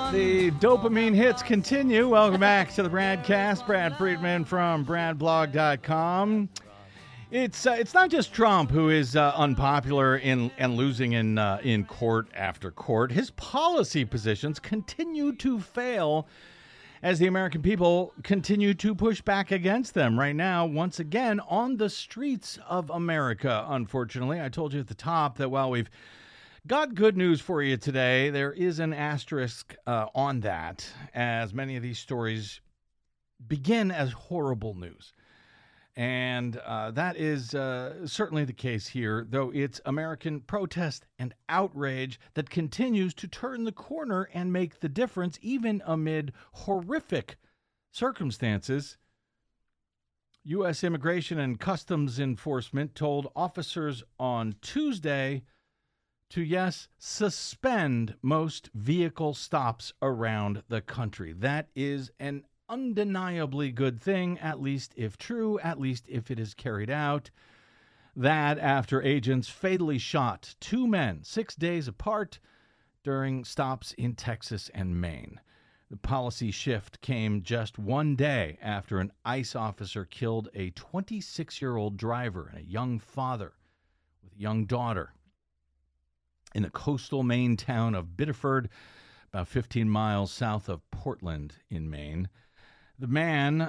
The dopamine hits continue. Welcome back to the Bradcast. Brad Friedman from BradBlog.com. It's not just Trump who is unpopular and losing in court after court. His policy positions continue to fail as the American people continue to push back against them right now, once again, on the streets of America, unfortunately. I told you at the top that while we've got good news for you today, there is an asterisk on that, as many of these stories begin as horrible news. And that is certainly the case here, though it's American protest and outrage that continues to turn the corner and make the difference, even amid horrific circumstances. U.S. Immigration and Customs Enforcement told officers on Tuesday to, yes, suspend most vehicle stops around the country. That is an undeniably good thing, at least if true, at least if it is carried out. That after agents fatally shot two men 6 days apart during stops in Texas and Maine. The policy shift came just 1 day after an ICE officer killed a 26-year-old driver and a young father with a young daughter in the coastal Maine town of Biddeford, about 15 miles south of Portland in Maine. The man,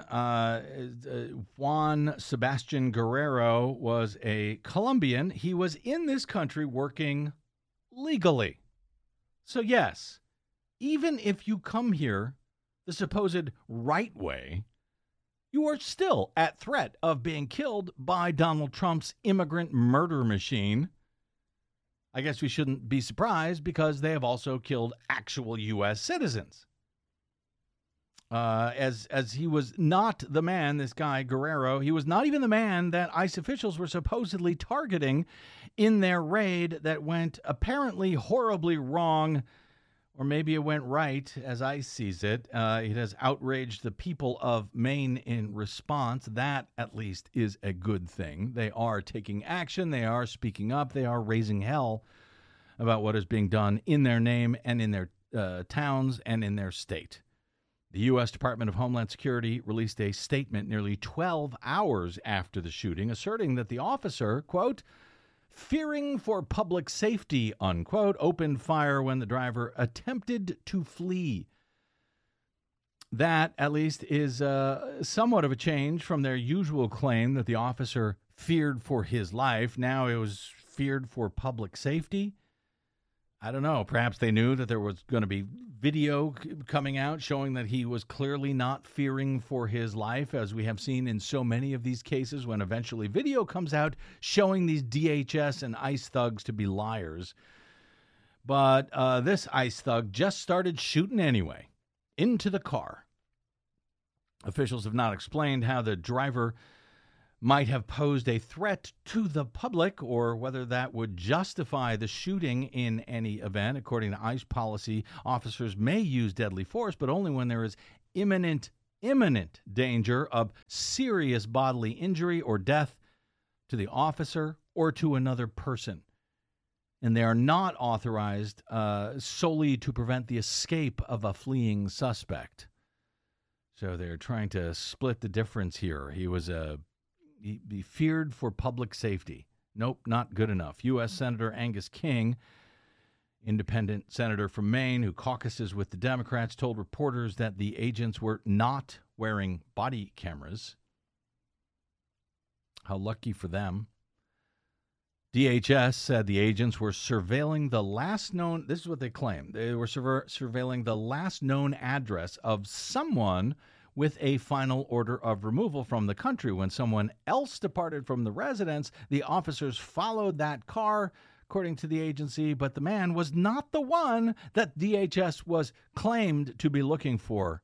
Juan Sebastian Guerrero, was a Colombian. He was in this country working legally. So yes, even if you come here the supposed right way, you are still at threat of being killed by Donald Trump's immigrant murder machine. I guess we shouldn't be surprised because they have also killed actual U.S. citizens. As he was not the man, this guy, Guerrero, he was not even the man that ICE officials were supposedly targeting in their raid that went apparently horribly wrong, or maybe it went right, as ICE sees it. It has outraged the people of Maine in response. That, at least, is a good thing. They are taking action. They are speaking up. They are raising hell about what is being done in their name and in their towns and in their state. The U.S. Department of Homeland Security released a statement nearly 12 hours after the shooting, asserting that the officer, quote, fearing for public safety, unquote, opened fire when the driver attempted to flee. That, at least, is somewhat of a change from their usual claim that the officer feared for his life. Now it was feared for public safety. I don't know. Perhaps they knew that there was going to be video coming out showing that he was clearly not fearing for his life, as we have seen in so many of these cases when eventually video comes out showing these DHS and ICE thugs to be liars. But this ICE thug just started shooting anyway into the car. Officials have not explained how the driver might have posed a threat to the public or whether that would justify the shooting in any event. According to ICE policy, officers may use deadly force, but only when there is imminent danger of serious bodily injury or death to the officer or to another person. And they are not authorized solely to prevent the escape of a fleeing suspect. So they're trying to split the difference here. He feared for public safety. Nope, not good enough. U.S. Senator Angus King, independent senator from Maine who caucuses with the Democrats, told reporters that the agents were not wearing body cameras. How lucky for them. DHS said the agents were surveilling the last known, this is what they claim, they were surveilling the last known address of someone with a final order of removal from the country. When someone else departed from the residence, the officers followed that car, according to the agency, but the man was not the one that DHS was claimed to be looking for.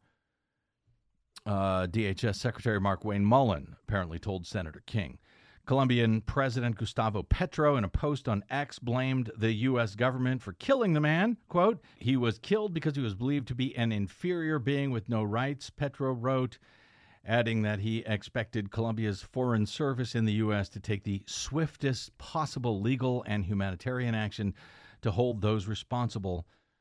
DHS Secretary Mark Wayne Mullen apparently told Senator King. Colombian President Gustavo Petro, in a post on X, blamed the U.S. government for killing the man. Quote, he was killed because he was believed to be an inferior being with no rights, Petro wrote, adding that he expected Colombia's foreign service in the U.S. to take the swiftest possible legal and humanitarian action to hold those responsible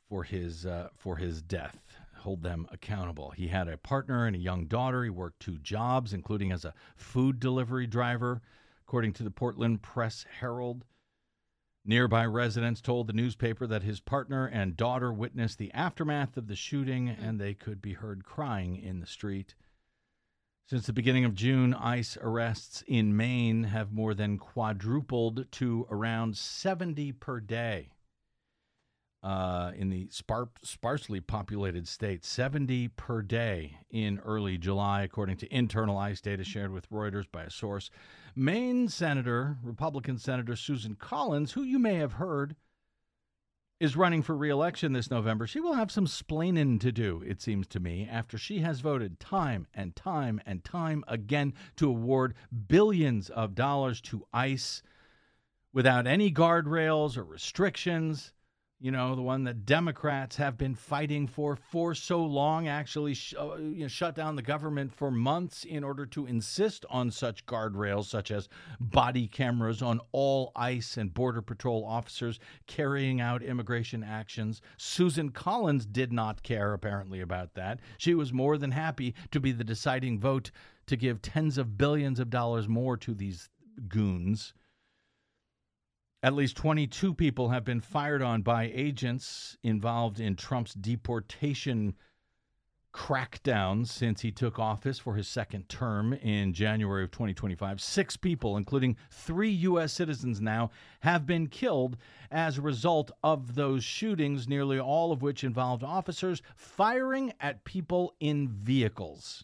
for his death. Hold them accountable. He had a partner and a young daughter. He worked 2 jobs, including as a food delivery driver, according to the Portland Press-Herald. Nearby residents told the newspaper that his partner and daughter witnessed the aftermath of the shooting, and they could be heard crying in the street. Since the beginning of June, ICE arrests in Maine have more than quadrupled to around 70 per day. In the sparsely populated state, 70 per day in early July, according to internal ICE data shared with Reuters by a source. Maine Republican Senator Susan Collins, who you may have heard, is running for re-election this November. She will have some splaining to do, it seems to me, after she has voted time and time and time again to award billions of dollars to ICE without any guardrails or restrictions. You know, the one that Democrats have been fighting for so long, actually shut down the government for months in order to insist on such guardrails, such as body cameras on all ICE and Border Patrol officers carrying out immigration actions. Susan Collins did not care, apparently, about that. She was more than happy to be the deciding vote to give tens of billions of dollars more to these goons. At least 22 people have been fired on by agents involved in Trump's deportation crackdowns since he took office for his second term in January of 2025. 6 people, including 3 U.S. citizens now, have been killed as a result of those shootings, nearly all of which involved officers firing at people in vehicles.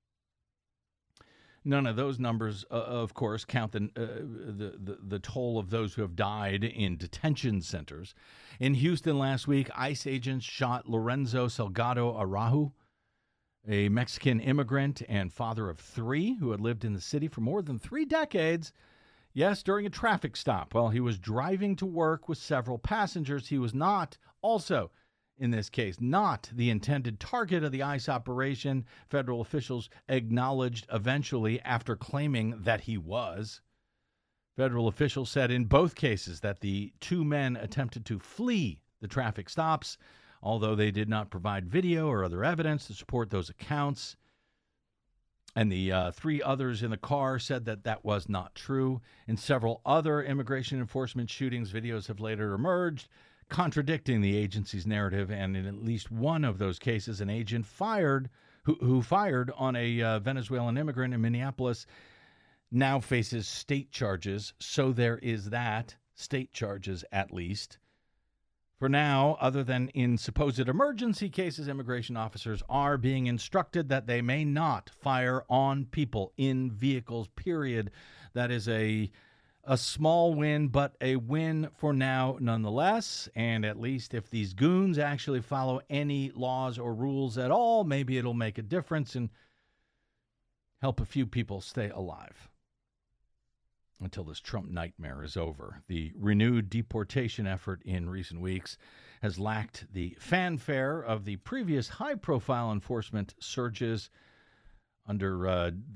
None of those numbers, of course, count the toll of those who have died in detention centers. In Houston last week, ICE agents shot Lorenzo Salgado Araujo, a Mexican immigrant and father of 3 who had lived in the city for more than 3 decades. Yes, during a traffic stop while he was driving to work with several passengers. He was not also, in this case, not the intended target of the ICE operation, federal officials acknowledged eventually after claiming that he was. Federal officials said in both cases that the 2 men attempted to flee the traffic stops, although they did not provide video or other evidence to support those accounts. And the 3 others in the car said that that was not true. In several other immigration enforcement shootings, videos have later emerged contradicting the agency's narrative, and in at least one of those cases, an agent who fired on a Venezuelan immigrant in Minneapolis now faces state charges. So there is that, state charges at least. For now, other than in supposed emergency cases, immigration officers are being instructed that they may not fire on people in vehicles, period. That is a small win, but a win for now nonetheless. And at least if these goons actually follow any laws or rules at all, maybe it'll make a difference and help a few people stay alive until this Trump nightmare is over. The renewed deportation effort in recent weeks has lacked the fanfare of the previous high-profile enforcement surges under